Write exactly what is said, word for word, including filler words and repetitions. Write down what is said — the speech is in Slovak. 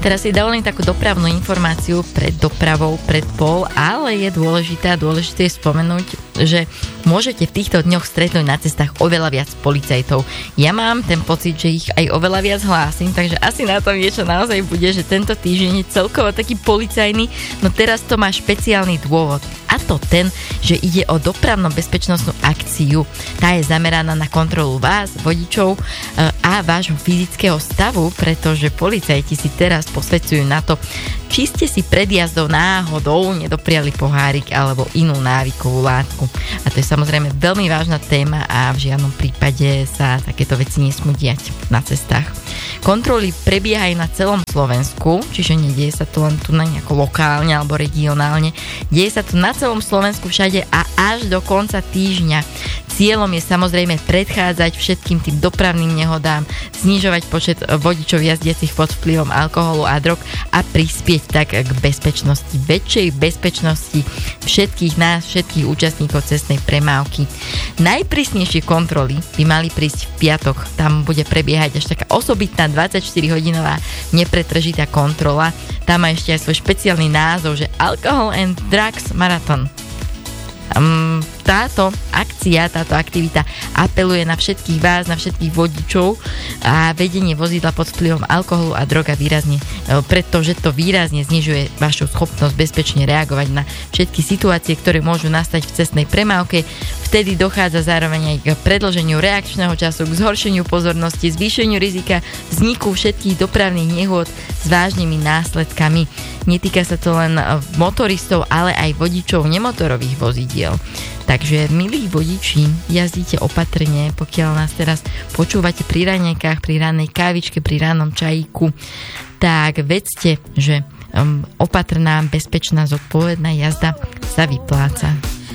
Teraz si dovolím takú dopravnú informáciu pred dopravou, pred pol, ale je dôležité a dôležité je spomenúť, že môžete v týchto dňoch stretnúť na cestách oveľa viac policajtov. Ja mám ten pocit, že ich aj oveľa viac hlásim, takže asi na tom niečo naozaj bude, že tento týždeň je celkovo taký policajný, no teraz to má špeciálny dôvod. A to ten, že ide o dopravno-bezpečnostnú akciu. Tá je zameraná na kontrolu vás, vodičov a vášho fyzického stavu, pretože policajti si teraz posvedcujú na to, či ste si pred jazdou náhodou nedopriali pohárik alebo inú návykovú látku. A to je samozrejme veľmi vážna téma a v žiadnom prípade sa takéto veci nesmú diať na cestách. Kontroly prebiehajú na celom Slovensku, čiže nedieje sa to len tu na nejako lokálne alebo regionálne. Deje sa to na celom Slovensku všade a až do konca týždňa. Cieľom je samozrejme predchádzať všetkým tým dopravným nehodám, znižovať počet vodičov jazdiacich pod vplyvom alkoholu a drog a prispieť tak k bezpečnosti, väčšej bezpečnosti všetkých nás, všetkých účastníkov cestnej premávky. Najprísnejšie kontroly by mali prísť v piatok. Tam bude prebiehať až taká osobitná dvadsaťštyrihodinová nepretržitá kontrola. Tam má ešte aj svoj špeciálny názov, že Alcohol and Drugs Marathon. Um, táto akcia, táto aktivita apeluje na všetkých vás, na všetkých vodičov a vedenie vozidla pod vplyvom alkoholu a droga výrazne, pretože to výrazne znižuje vašu schopnosť bezpečne reagovať na všetky situácie, ktoré môžu nastať v cestnej premávke. Vtedy dochádza zároveň aj k predĺženiu reakčného času, k zhoršeniu pozornosti, zvýšeniu rizika vzniku všetkých dopravných nehôd s vážnymi následkami. Netýka sa to len motoristov, ale aj vodičov nemotorových vozidiel. Takže, milí vodiči, jazdíte opatrne, pokiaľ nás teraz počúvate pri raňajkách, pri rannej kávičke, pri rannom čajíku, tak vedzte, že um, opatrná, bezpečná, zodpovedná jazda sa vypláca.